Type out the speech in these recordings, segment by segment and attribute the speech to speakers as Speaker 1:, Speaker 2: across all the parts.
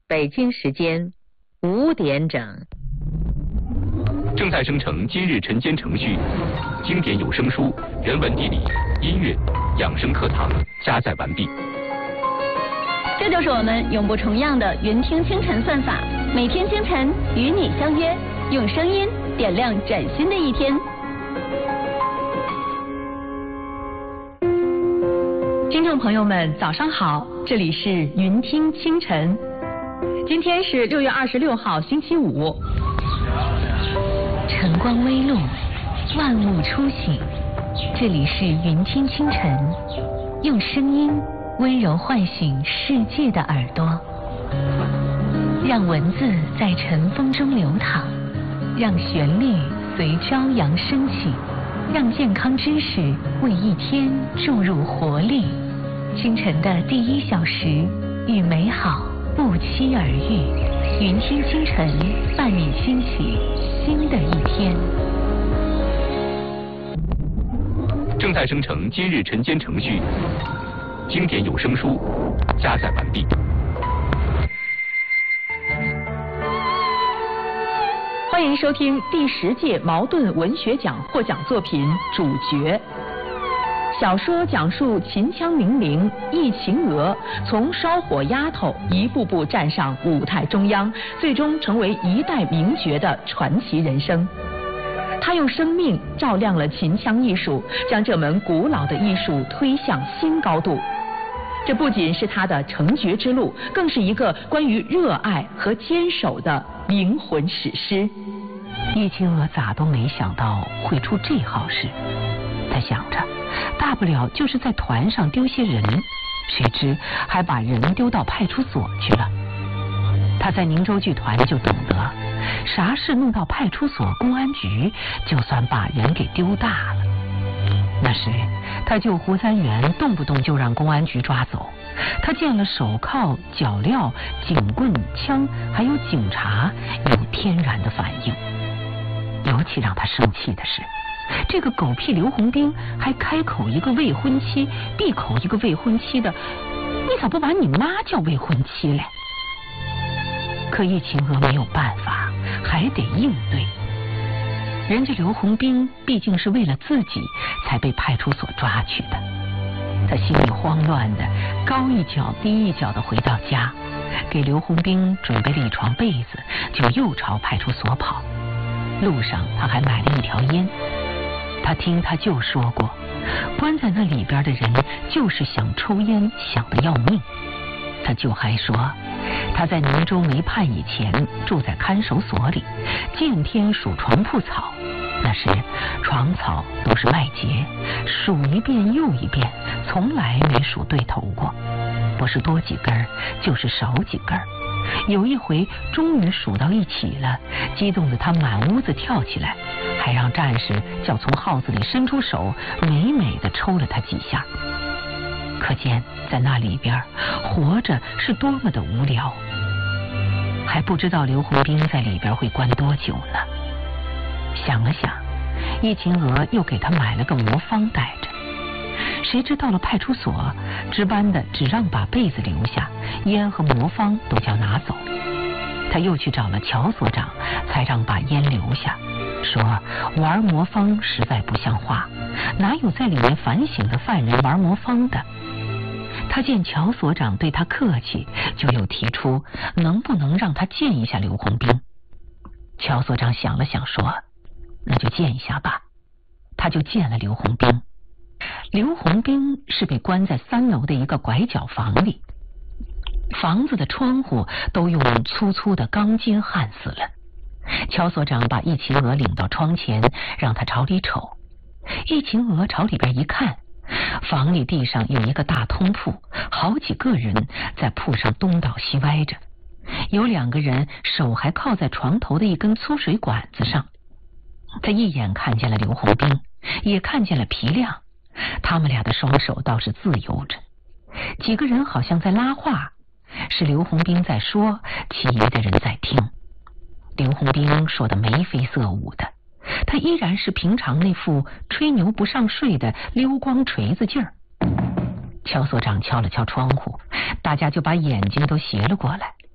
Speaker 1: 北京时间5点整。
Speaker 2: 正在生成今日晨间程序，经典有声书、人文地理、音乐、养生课堂加载完毕。
Speaker 3: 这就是我们永不重样的云听清晨算法，每天清晨与你相约，用声音点亮崭新的一天。听众朋友们，早上好，这里是云听清晨。今天是6月26号，星期五。
Speaker 4: 晨光微露，万物初醒，这里是云听清晨，用声音温柔唤醒世界的耳朵，让文字在晨风中流淌，让旋律随朝阳升起，让健康知识为一天注入活力。清晨的第1小时，与美好不期而遇。云听清晨，伴你兴起新的一天。
Speaker 2: 正在生成今日晨间程序，经典有声书加载完毕。
Speaker 3: 欢迎收听第10届茅盾文学奖获奖作品《主角》。小说讲述秦腔名伶易秦娥从烧火丫头一步步站上舞台中央，最终成为一代名角的传奇人生。她用生命照亮了秦腔艺术，将这门古老的艺术推向新高度。这不仅是她的成角之路，更是一个关于热爱和坚守的灵魂史诗。
Speaker 4: 易秦娥咋都没想到会出这好事，她想着大不了就是在团上丢些人，谁知还把人丢到派出所去了。他在宁州剧团就懂得，啥事弄到派出所、公安局，就算把人给丢大了。那时他救胡三元，动不动就让公安局抓走。他见了手铐、脚镣、警棍、枪，还有警察，有天然的反应。尤其让他生气的是，这个狗屁刘洪兵还开口一个未婚妻，闭口一个未婚妻的，你咋不把你妈叫未婚妻嘞？可易秦娥没有办法，还得应对。人家刘洪兵毕竟是为了自己才被派出所抓去的，他心里慌乱的，高一脚低一脚的回到家，给刘洪兵准备了一床被子，就又朝派出所跑。路上他还买了一条烟。他听他舅说过，关在那里边的人就是想抽烟，想得要命。他舅还说，他在宁州没判以前住在看守所里，见天数床铺草，那时床草都是麦秸，数一遍又一遍，从来没数对头过，不是多几根就是少几根。有一回终于数到一起了，激动的他满屋子跳起来，还让战士叫从号子里伸出手，美美的抽了他几下。可见在那里边活着是多么的无聊。还不知道刘洪兵在里边会关多久呢。想了想，易秦娥又给他买了个魔方带着。谁知到了派出所，值班的只让把被子留下，烟和魔方都叫拿走。他又去找了乔所长，才让把烟留下，说玩魔方实在不像话，哪有在里面反省的犯人玩魔方的。他见乔所长对他客气，就又提出能不能让他见一下刘洪兵。乔所长想了想说，那就见一下吧。他就见了刘洪兵。刘洪兵是被关在3楼的一个拐角房里，房子的窗户都用粗粗的钢筋焊死了。乔所长把易秦娥领到窗前，让他朝里瞅。易秦娥朝里边一看，房里地上有一个大通铺，好几个人在铺上东倒西歪着，有2个人手还靠在床头的一根粗水管子上。他一眼看见了刘洪兵，也看见了皮亮，他们俩的双手倒是自由着。几个人好像在拉话，是刘洪兵在说，其余的人在听。刘洪兵说的眉飞色舞的，他依然是平常那副吹牛不上税的溜光锤子劲儿。乔所长敲了敲窗户，大家就把眼睛都斜了过来。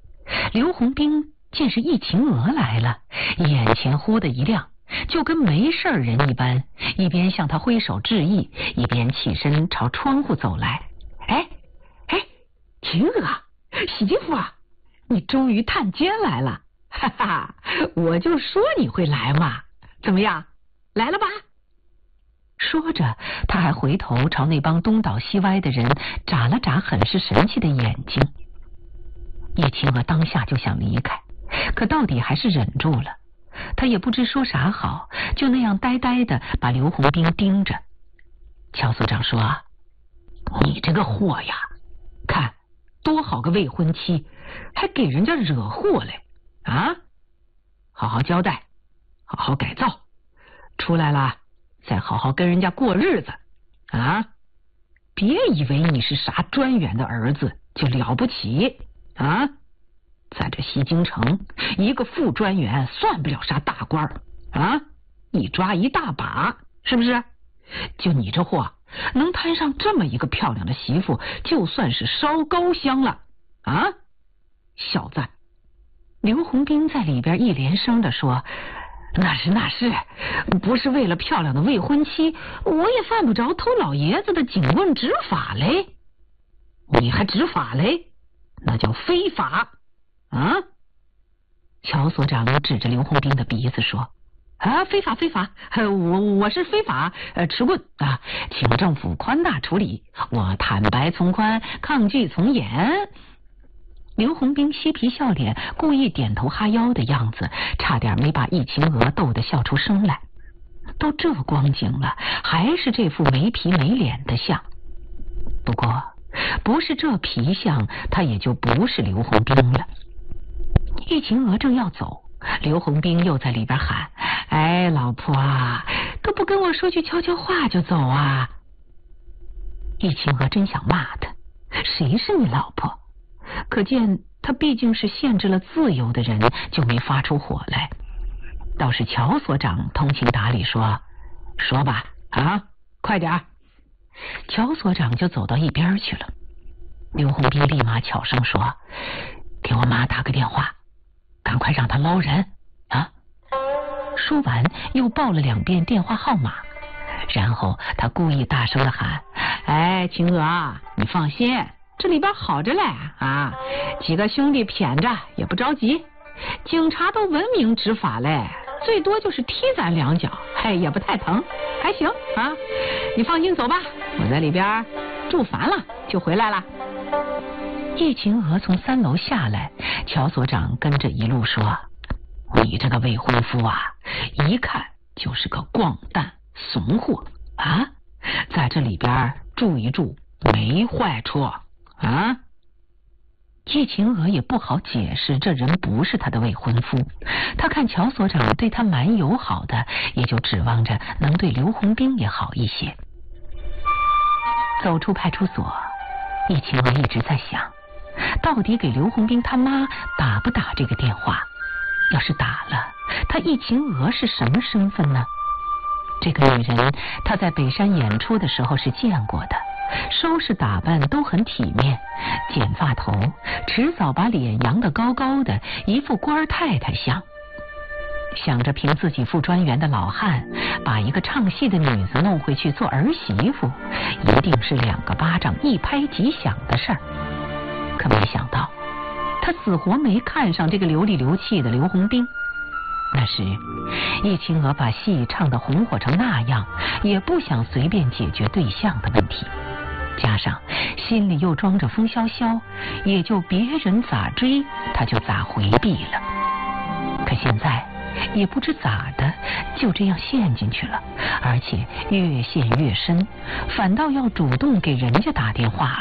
Speaker 4: 刘洪兵见是易晴娥来了，眼前忽的一亮，就跟没事人一般，一边向他挥手致意，一边起身朝窗户走来。哎，晴娥，喜金夫啊，你终于探监来了，哈哈，我就说你会来嘛，怎么样，来了吧？说着，他还回头朝那帮东倒西歪的人眨了眨很是神气的眼睛。叶晴娥当下就想离开，可到底还是忍住了。他也不知说啥好，就那样呆呆的把刘洪兵盯着。乔所长说：“你这个货呀，看多好个未婚妻，还给人家惹祸嘞啊！好好交代，好好改造，出来了再好好跟人家过日子啊！别以为你是啥专员的儿子就了不起啊！在这西京城，一个副专员算不了啥大官啊，一抓一大把，是不是？就你这货，能摊上这么一个漂亮的媳妇，就算是烧高香了啊！小子！”刘洪兵在里边一连声的说：“那是，不是为了漂亮的未婚妻，我也犯不着偷老爷子的警棍执法嘞。你还执法嘞？那叫非法啊！”乔所长指着刘洪兵的鼻子说：“啊，非法！我是非法持棍啊，请政府宽大处理，我坦白从宽，抗拒从严。”刘洪兵嬉皮笑脸，故意点头哈腰的样子，差点没把易晴娥逗得笑出声来。都这光景了，还是这副没皮没脸的相。不过，不是这皮相，他也就不是刘洪兵了。易晴娥正要走，刘洪兵又在里边喊：“哎，老婆啊，都不跟我说句悄悄话就走啊！”易晴娥真想骂他，谁是你老婆？可见他毕竟是限制了自由的人，就没发出火来。倒是乔所长通情达理说：“说吧啊，快点！”乔所长就走到一边去了。刘洪兵立马悄声说：“给我妈打个电话，赶快让她捞人啊！”说完又报了2遍电话号码，然后他故意大声的喊：“哎，晴娥，你放心，这里边好着嘞啊！几个兄弟谝着也不着急，警察都文明执法嘞，最多就是踢咱2脚，也不太疼，还行啊！你放心走吧，我在里边住烦了就回来了。”易晴娥从3楼下来，乔所长跟着一路说：“你这个未婚夫啊，一看就是个光蛋怂货啊，在这里边住一住没坏处啊。”易晴娥也不好解释这人不是他的未婚夫，他看乔所长对他蛮友好的，也就指望着能对刘洪兵也好一些。走出派出所，易晴娥一直在想，到底给刘洪兵他妈打不打这个电话？要是打了，他易晴娥是什么身份呢？这个女人她在北山演出的时候是见过的，收拾打扮都很体面，剪发头，迟早把脸扬得高高的，一副官太太相。想着凭自己副专员的老汉把一个唱戏的女子弄回去做儿媳妇，一定是2个巴掌一拍即响的事儿。可没想到他死活没看上这个流里流气的刘洪兵。那时易晴娥把戏唱得红火成那样，也不想随便解决对象的问题，加上心里又装着风萧萧，也就别人咋追他就咋回避了。可现在也不知咋的，就这样陷进去了，而且越陷越深，反倒要主动给人家打电话